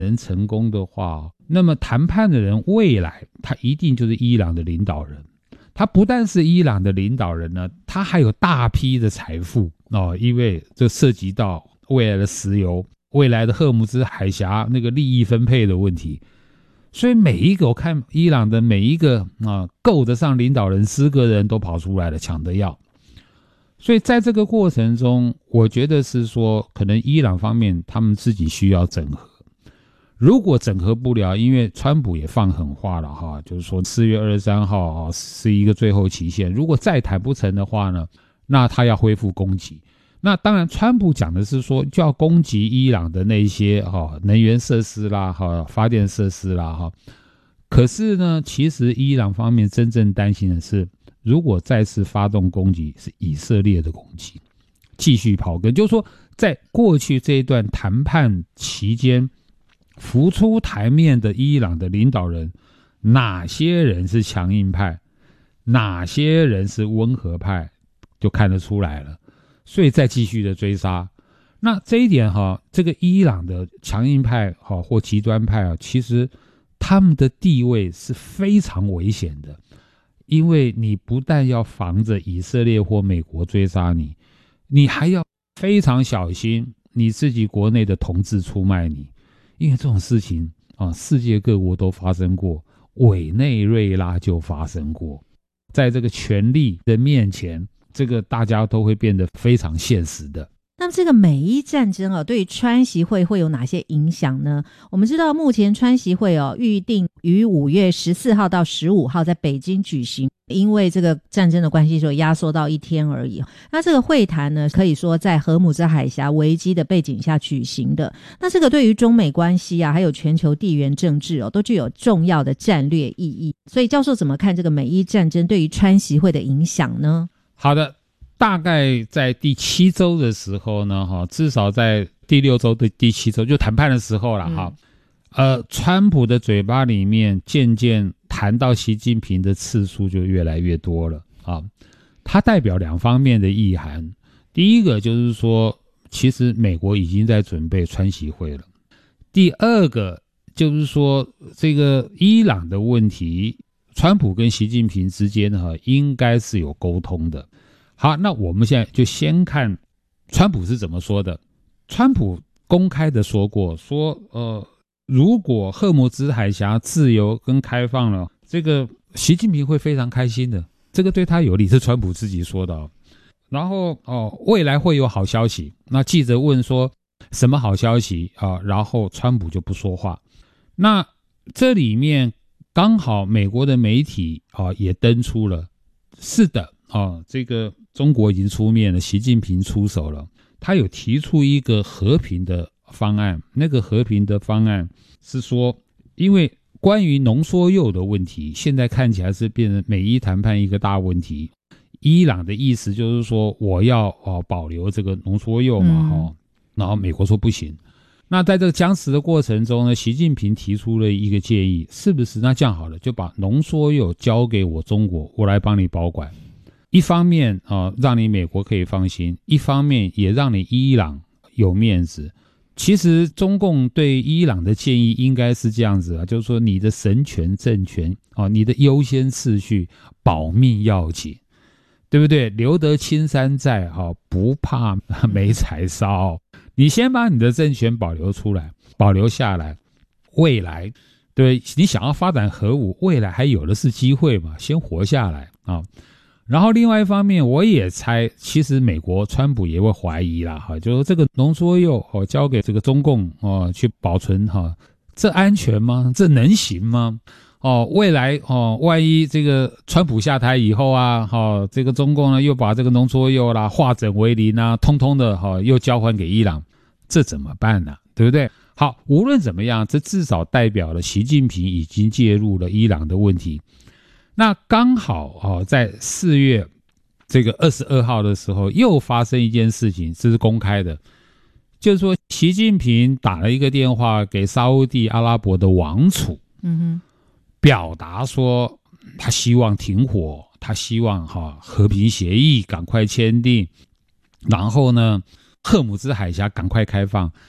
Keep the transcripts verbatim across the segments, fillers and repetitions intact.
能成功的话，那么谈判的人未来他一定就是伊朗的领导人。他不但是伊朗的领导人呢，他还有大批的财富哦，因为这涉及到未来的石油、未来的荷姆兹海峡那个利益分配的问题。所以每一个我看伊朗的每一个啊够得上领导人资格的人都跑出来了，抢着要。所以在这个过程中，我觉得是说可能伊朗方面他们自己需要整合。如果整合不了，因为川普也放狠话了哈，就是说四月二十三号是一个最后期限，如果再谈不成的话呢，那他要恢复攻击。那当然川普讲的是说就要攻击伊朗的那些能源设施啦、发电设施啦，可是呢其实伊朗方面真正担心的是，如果再次发动攻击是以色列的攻击，继续刨根。就是说在过去这一段谈判期间浮出台面的伊朗的领导人，哪些人是强硬派，哪些人是温和派，就看得出来了。所以再继续的追杀。那这一点哈，这个伊朗的强硬派哈或极端派啊，其实他们的地位是非常危险的，因为你不但要防着以色列或美国追杀你，你还要非常小心你自己国内的同志出卖你。因为这种事情啊，世界各国都发生过，委内瑞拉就发生过。在这个权力的面前，这个大家都会变得非常现实的。 那么这个美伊战争哦，对于川习会会有哪些影响呢？我们知道目前川习会哦预定于五月十四号到十五号在北京举行，因为这个战争的关系，所以压缩到一天而已。那这个会谈呢，可以说在荷姆兹海峡危机的背景下举行的。那这个对于中美关系啊，还有全球地缘政治哦，都具有重要的战略意义。所以教授怎么看这个美伊战争对于川习会的影响呢？ 好的，大概在第七周的时候呢，至少在第六周的第七周就谈判的时候了哈、嗯，呃，川普的嘴巴里面渐渐谈到习近平的次数就越来越多了啊。它代表两方面的意涵，第一个就是说，其实美国已经在准备川习会了；第二个就是说，这个伊朗的问题，川普跟习近平之间呢，应该是有沟通的。好，那我们现在就先看川普是怎么说的。川普公开的说过，说呃，如果荷姆兹海峡自由跟开放了，这个习近平会非常开心的，这个对他有利，是川普自己说的、哦。然后哦，未来会有好消息。那记者问说什么好消息啊？然后川普就不说话。那这里面刚好美国的媒体啊也登出了，是的啊，这个中国已经出面了，习近平出手了，他有提出一个和平的方案。那个和平的方案是说，因为关于浓缩铀的问题，现在看起来是变成美伊谈判一个大问题。伊朗的意思就是说，我要、哦、保留这个浓缩铀嘛、嗯哦，然后美国说不行。那在这个僵持的过程中呢，习近平提出了一个建议，是不是那这样好了，就把浓缩铀交给我中国，我来帮你保管。一方面啊、呃，让你美国可以放心，一方面也让你伊朗有面子。其实中共对伊朗的建议应该是这样子啊，就是说你的神权政权啊、哦，你的优先次序保命要紧，对不对？留得青山在啊、哦，不怕没柴烧。你先把你的政权保留出来，保留下来，未来对你想要发展核武，未来还有的是机会嘛，先活下来啊。然后另外一方面，我也猜，其实美国川普也会怀疑啦，哈，就是这个浓缩铀哦，交给这个中共哦去保存哈，这安全吗？这能行吗？哦，未来哦，万一这个川普下台以后啊，哈、哦，这个中共呢又把这个浓缩铀啦化整为零啊，通通的哈、哦、又交还给伊朗，这怎么办呢？对不对？好，无论怎么样，这至少代表了习近平已经介入了伊朗的问题。那刚好哦，在四月这个二十二号的时候，又发生一件事情，这是公开的，就是说习近平打了一个电话给沙烏地阿拉伯的王储，嗯哼，表达说他希望停火，他希望哈、哦、和平协议赶快签订，然后呢，荷姆兹海峡赶快开放。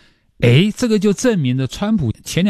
诶，这个就证明了川普前两